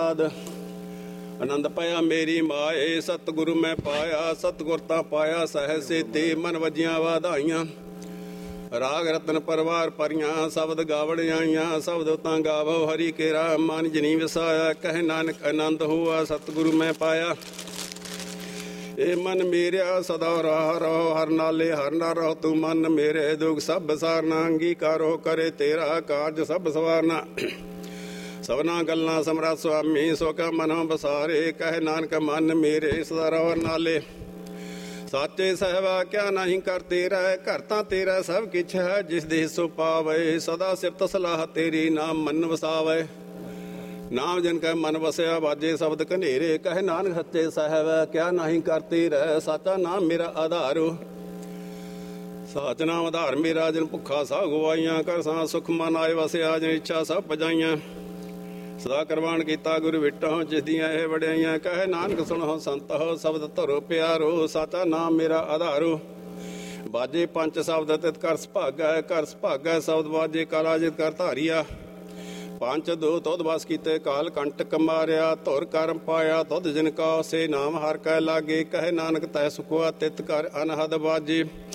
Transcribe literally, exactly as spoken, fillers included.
ਆਨੰਦ ਪਾਇਆ ਮੇਰੀ ਮਾਏ, ਸਤਿਗੁਰੂ ਮੈਂ ਪਾਇਆ, ਸਤਿਗੁਰ ਤਾਂ ਪਾਇਆ ਸਹਿ ਸੇਤੀ, ਮਨ ਵਜੀਆਂ ਵਾਧਾਈਆਂ। ਰਾਗ ਰਤਨ ਪਰਵਾਰ ਭਰੀਆਂ, ਸ਼ਬਦ ਗਾਵੜ ਆਈਆਂ, ਸ਼ਬਦ ਤਾਂ ਗਾਵੋ ਹਰੀ ਕੇਰਾ, ਮਨ ਜਨੀ ਵਸਾਇਆ। ਕਹਿ ਨਾਨਕ ਆਨੰਦ ਹੋਆ, ਸਤਿਗੁਰੂ ਮੈਂ ਪਾਇਆ। ਇਹ ਮਨ ਮੇਰਿਆ ਸਦਾ ਰਾਹ ਰਹੋ, ਹਰ ਨਾਲੇ ਹਰ ਨਾ ਰਹੋ ਤੂੰ ਮਨ ਮੇਰੇ। ਦੁਖ ਸਭ ਸਾਰਨਾ ਅੰਗੀਕਾਰੋ, ਕਰੇ ਤੇਰਾ ਕਾਰਜ ਸਭ ਸਵਾਰਨਾ। ਸਭਨਾ ਗੱਲਾਂ ਸਮਰੱਥ ਸੁਆਮੀ, ਸੋ ਕਾ ਮਨੋਂ ਬਸਾਰੇ। ਕਹਿ ਨਾਨਕ ਮਨ ਮੇਰੇ ਸਦਾ ਰਹੋ ਨਾਲੇ। ਸਾਚੇ ਸਹਿਬਾ ਕਿਆ ਨਹੀਂ ਕਰ ਤੇਰਾ, ਘਰ ਤਾਂ ਤੇਰਾ ਸਭ ਕਿਛ ਹੈ, ਜਿਸ ਦੇ ਸੋ ਪਾਵੇ। ਸਦਾ ਸਿਫਤ ਸਲਾਹ ਤੇਰੀ, ਨਾਮ ਮਨ ਵਸਾਵੇ। ਨਾਮ ਜਿਨ ਕੈ ਮਨ ਵਸਿਆ, ਬਾਜੇ ਸ਼ਬਦ ਘਨੇਰੇ। ਕਹਿ ਨਾਨਕ ਸੱਚੇ ਸਾਹਿਬ ਕਿਆ ਨਹੀਂ ਕਰ ਤੇਰਾ, ਸਾਚਾ ਨਾਮ ਮੇਰਾ ਆਧਾਰੋ। ਸਾਚ ਨਾਮ ਆਧਾਰ ਮੇਰਾ, ਜਿਨ ਭੁੱਖਾ ਸਾਹ ਗਵਾਈਆਂ। ਕਰ ਸਾਂ ਸੁਖ ਮਨ ਆਏ ਵਸਿਆ, ਜਿਨ ਇੱਛਾ ਸਭ ਪਜਾਈਆਂ। ਸਦਾ ਕਰਵਾਣ ਕੀਤਾ ਗੁਰੂ ਵਿਟੋ, ਜਿਸ ਦੀਆਂ ਇਹ ਵਡਿਆਈਆਂ। ਕਹਿ ਨਾਨਕ ਸੁਣੋ ਸੰਤ ਹੋ, ਸ਼ਬਦ ਧਰੋ ਪਿਆਰੋ। ਸਾਚਾ ਨਾਮ ਮੇਰਾ ਆਧਾਰੋ। ਬਾਜੇ ਪੰਜ ਸ਼ਬਦ ਤਿਤ ਕਰ ਸੁਭਾਗੈ, ਕਰ ਸੁਭਾਗੈ ਸ਼ਬਦ ਬਾਜੇ ਕਾਲਾ ਜਿਤ ਕਰ ਧਾਰੀਆ। ਪੰਜ ਦੋ ਤੁਧ ਬਸ ਕੀਤੇ, ਕਾਲ ਕੰਟਕ ਮਾਰਿਆ। ਧੁਰ ਕਰਮ ਪਾਇਆ ਤੁਧ ਜਿਨ ਕਾ, ਸੇ ਨਾਮ ਹਰ ਕੈ ਲਾਗੇ। ਕਹਿ ਨਾਨਕ ਤੈ ਸੁਖਵਾ ਤਿਤ ਕਰ ਅਨਹਦ ਬਾਜੇ।